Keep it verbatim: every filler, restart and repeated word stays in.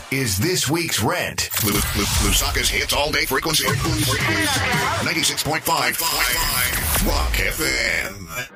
is this week's rent. Lu- Lu- Lusaka's hits all day frequency. ninety-six point five Rock F M.